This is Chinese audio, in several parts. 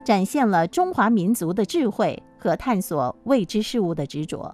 展现了中华民族的智慧和探索未知事物的执着。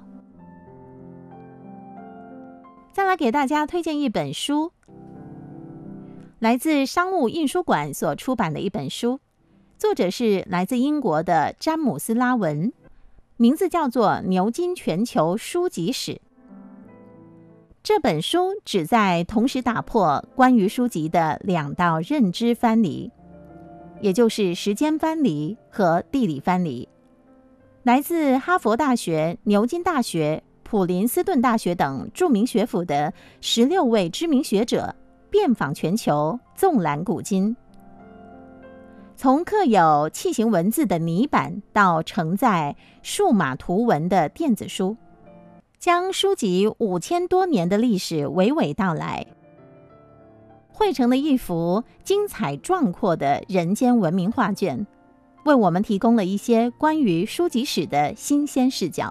再来给大家推荐一本书，来自商务印书馆所出版的一本书，作者是来自英国的詹姆斯·拉文，名字叫做《牛津全球书籍史》。这本书旨在同时打破关于书籍的两道认知藩篱，也就是时间藩篱和地理藩篱。来自哈佛大学、牛津大学、普林斯顿大学等著名学府的16位知名学者遍访全球，纵览古今。从刻有器形文字的泥板到承载数码图文的电子书，将书籍5000多年的历史娓娓道来，绘成了一幅精彩壮阔的人间文明画卷，为我们提供了一些关于书籍史的新鲜视角。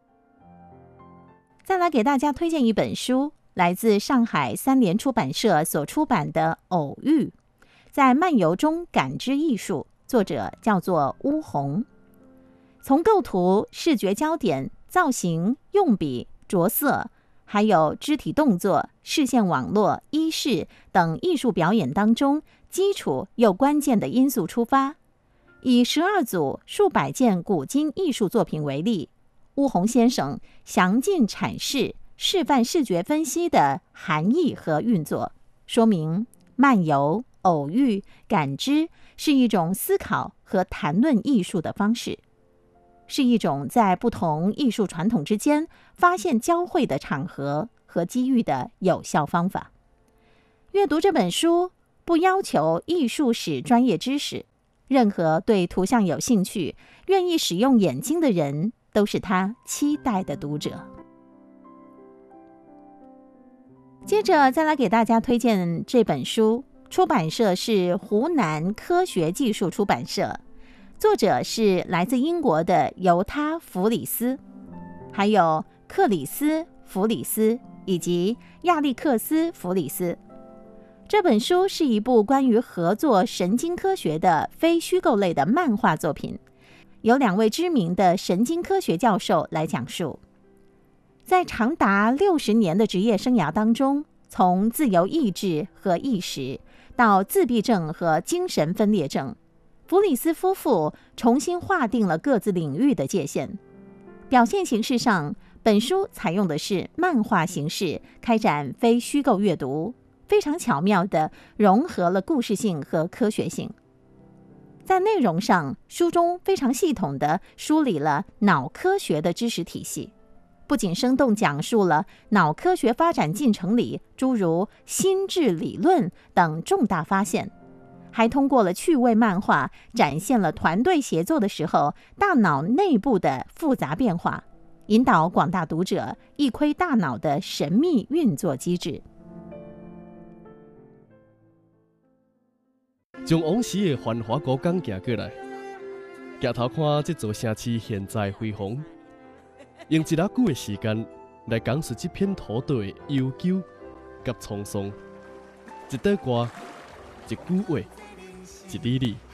再来给大家推荐一本书，来自上海三联出版社所出版的《偶遇》，在漫游中感知艺术，作者叫做巫红。从构图、视觉焦点、造型、用笔、着色，还有肢体动作、视线网络、衣饰等艺术表演当中基础又关键的因素出发，以12组数百件古今艺术作品为例，巫红先生详尽阐释示范视觉分析的含义和运作，说明漫游、偶遇、感知是一种思考和谈论艺术的方式，是一种在不同艺术传统之间发现交汇的场合和机遇的有效方法。阅读这本书不要求艺术史专业知识，任何对图像有兴趣、愿意使用眼睛的人都是他期待的读者。接着再来给大家推荐这本书，出版社是湖南科学技术出版社，作者是来自英国的犹他·弗里斯，还有克里斯·弗里斯以及亚历克斯·弗里斯。这本书是一部关于合作神经科学的非虚构类的漫画作品，由2位知名的神经科学教授来讲述。在长达60年的职业生涯当中，从自由意志和意识到自闭症和精神分裂症，弗里斯夫妇重新划定了各自领域的界限。表现形式上，本书采用的是漫画形式开展非虚构阅读，非常巧妙地融合了故事性和科学性。在内容上，书中非常系统地梳理了脑科学的知识体系，不仅生动讲述了脑科学发展进程里诸如心智理论等重大发现，还通过了趣味漫画展现了团队协作的时候大脑内部的复杂变化，引导广大读者一窥大脑的神秘运作机制。 将往时的繁华古港行过来，抬头看这座城市现在辉煌，用一仔久的时间来讲述这片土地的悠久甲沧桑。一段歌，一句话，一字字，